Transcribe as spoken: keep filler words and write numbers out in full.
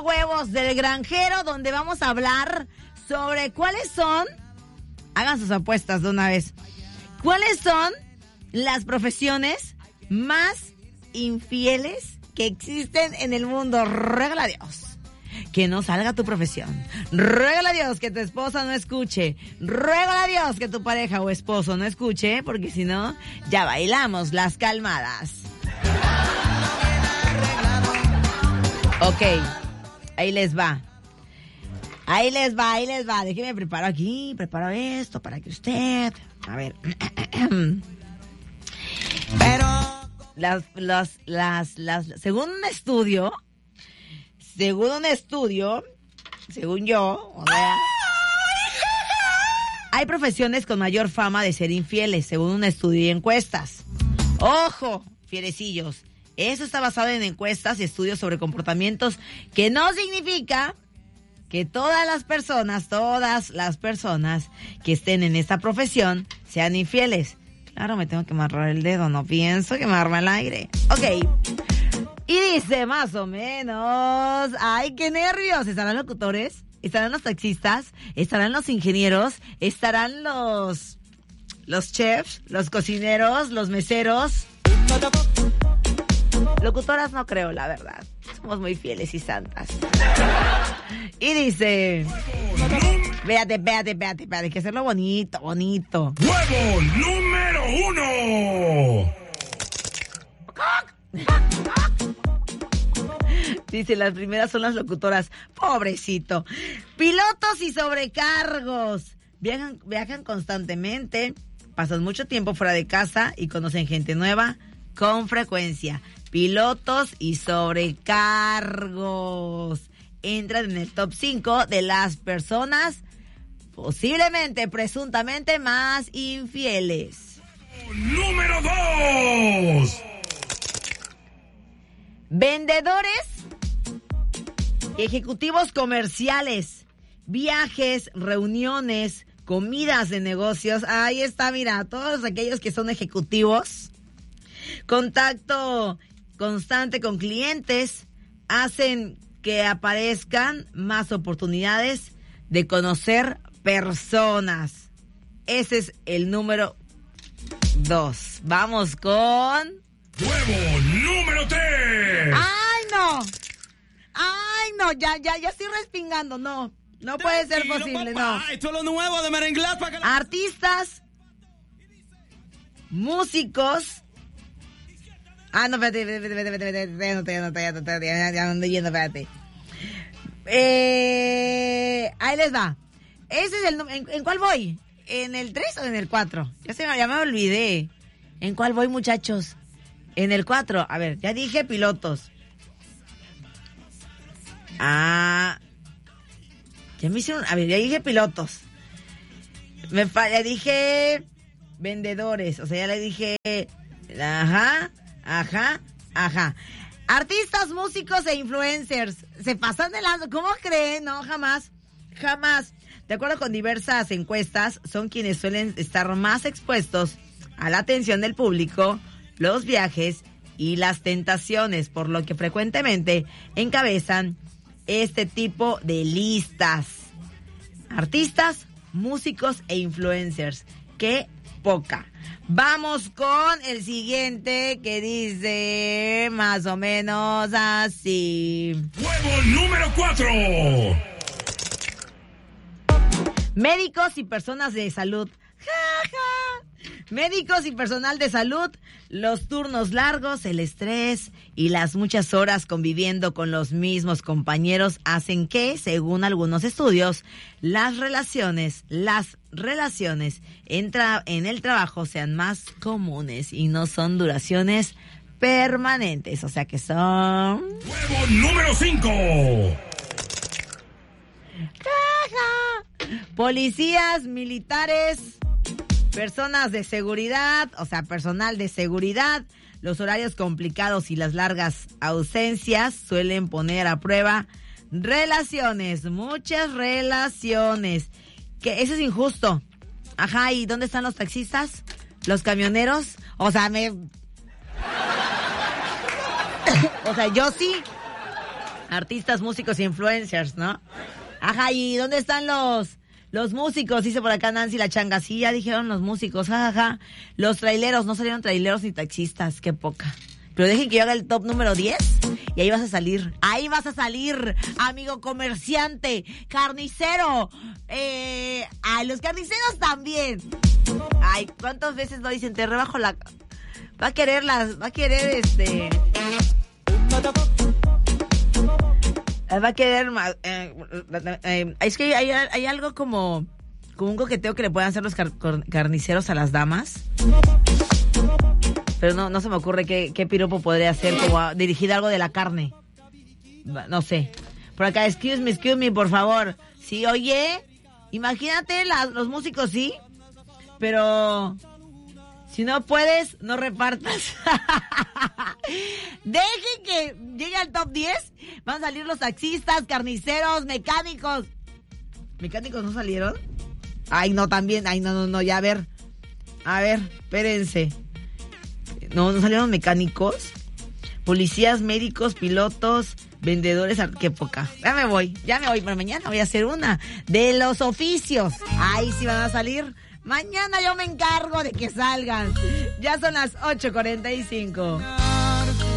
huevos del granjero, donde vamos a hablar sobre cuáles son, hagan sus apuestas de una vez, cuáles son las profesiones más infieles que existen en el mundo. Ruégale a Dios que no salga tu profesión. Ruégale a Dios que tu esposa no escuche. Ruégale a Dios que tu pareja o esposo no escuche, porque si no, ya bailamos las calmadas. Ok, ahí les va. Ahí les va, ahí les va. Déjenme preparo aquí, preparo esto para que usted... A ver. Pero las, las, las, las, según un estudio, según un estudio, según yo, o sea, hay profesiones con mayor fama de ser infieles, según un estudio y encuestas. ¡Ojo, fierecillos! Eso está basado en encuestas y estudios sobre comportamientos, que no significa que todas las personas, todas las personas que estén en esta profesión sean infieles. Claro, me tengo que amarrar el dedo, no pienso quemarme el aire. Ok. Y dice más o menos, ¡ay, qué nervios! ¿Estarán locutores? ¿Estarán los taxistas? ¿Estarán los ingenieros? ¿Estarán los, los chefs? ¿Los cocineros? ¿Los meseros? Locutoras no creo, la verdad. Somos muy fieles y santas. Y dice... Véate, véate, véate, véate. Hay que hacerlo bonito, bonito. ¡Huevo número uno! Dice, las primeras son las locutoras. Pobrecito. Pilotos y sobrecargos. Viajan, viajan constantemente, pasan mucho tiempo fuera de casa y conocen gente nueva con frecuencia. Pilotos y sobrecargos entran en el top cinco de las personas posiblemente, presuntamente más infieles. Número dos. Vendedores y ejecutivos comerciales, viajes, reuniones, comidas de negocios. Ahí está, mira, todos aquellos que son ejecutivos, contacto constante con clientes, hacen que aparezcan más oportunidades de conocer personas. Ese es el número dos. Vamos con... ¡Huevo número tres! ¡Ay, no! ¡Ay, no! Ya, ya, ya estoy respingando. No, no puede ser posible, no. Esto es lo nuevo de Merenglás para que la... Artistas, músicos... Ah, no, espérate, espérate, espérate, espérate, espérate, espérate, espérate, ya, ya ando yendo, espérate. Eh, ahí les va. Ese es el... ¿En, ¿en cuál voy? ¿En el tres o en el cuatro? Ya, se me, ya me olvidé. ¿En cuál voy, muchachos? En el cuatro. A ver, ya dije pilotos. Ah... Ya me hicieron... A ver, ya dije pilotos. Me fa... Ya dije... Vendedores. O sea, ya le dije... Ajá... Ajá, ajá. Artistas, músicos e influencers. Se pasan de lado. ¿Cómo creen? No, jamás. Jamás. De acuerdo con diversas encuestas, son quienes suelen estar más expuestos a la atención del público, los viajes y las tentaciones, por lo que frecuentemente encabezan este tipo de listas. Artistas, músicos e influencers. ¡Qué poca! Vamos con el siguiente, que dice más o menos así. ¡Huevo número cuatro! Médicos y personas de salud. ¡Ja, ja! Médicos y personal de salud, los turnos largos, el estrés y las muchas horas conviviendo con los mismos compañeros hacen que, según algunos estudios, las relaciones, las relaciones en, tra- en el trabajo sean más comunes y no son duraciones permanentes, o sea que son... ¡Huevo número cinco! Policías, militares, personas de seguridad, o sea, personal de seguridad. Los horarios complicados y las largas ausencias suelen poner a prueba relaciones, muchas relaciones. Que eso es injusto. Ajá, ¿y dónde están los taxistas? ¿Los camioneros? O sea, me... o sea, yo sí. Artistas, músicos, influencers, ¿no? Ajá, ¿y dónde están los los músicos? Dice por acá Nancy La Changa. Sí, ya dijeron los músicos, jajaja. Los traileros, no salieron traileros ni taxistas, qué poca. Pero dejen que yo haga el top número diez y ahí vas a salir. Ahí vas a salir, amigo comerciante, carnicero. Eh, ay, los carniceros también. Ay, ¿cuántas veces lo dicen? Te rebajo la... Va a querer las... Va a querer este... Va a querer... Eh, eh, es que hay, hay algo como... Como un coqueteo que le pueden hacer los car- carniceros a las damas. Pero no, no se me ocurre qué, qué piropo podría ser como a, dirigido a algo de la carne. No sé. Por acá, excuse me, excuse me, por favor. Sí, oye, imagínate la, los músicos, sí, pero si no puedes, no repartas. Dejen que llegue al top diez. Van a salir los taxistas, carniceros, mecánicos. ¿Mecánicos no salieron? Ay, no, también. Ay, no, no, no, ya, a ver. A ver, espérense. No, no salieron mecánicos, policías, médicos, pilotos, vendedores, qué poca. Ya me voy, ya me voy, pero mañana voy a hacer una de los oficios. Ahí sí van a salir. Mañana yo me encargo de que salgan. Ya son las ocho cuarenta y cinco.